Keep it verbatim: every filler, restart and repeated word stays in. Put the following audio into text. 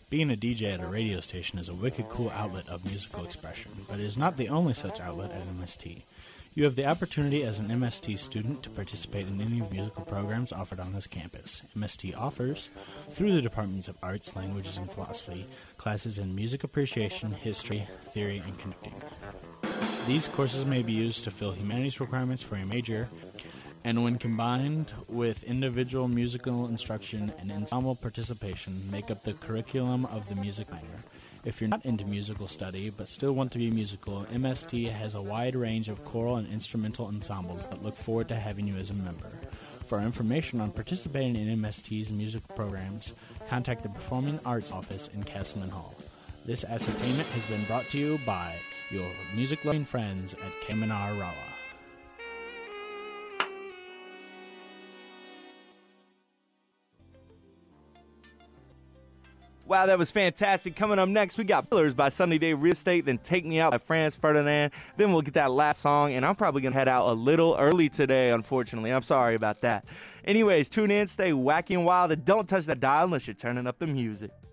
Being a D J at a radio station is a wicked cool outlet of musical expression, but it is not the only such outlet at M S T. You have the opportunity as an M S T student to participate in any musical programs offered on this campus. M S T offers, through the Departments of Arts, Languages, and Philosophy, classes in music appreciation, history, theory, and conducting. These courses may be used to fill humanities requirements for a major, and when combined with individual musical instruction and ensemble participation, make up the curriculum of the music minor. If you're not into musical study but still want to be musical, M S T has a wide range of choral and instrumental ensembles that look forward to having you as a member. For information on participating in M S T's musical programs, contact the Performing Arts Office in Castleman Hall. This ascertainment has been brought to you by your music-loving friends at Kaminar Rala. Wow, that was fantastic. Coming up next, we got Pillars by Sunny Day Real Estate, then Take Me Out by Franz Ferdinand. Then we'll get that last song, and I'm probably going to head out a little early today, unfortunately. I'm sorry about that. Anyways, tune in, stay wacky and wild, and don't touch that dial unless you're turning up the music.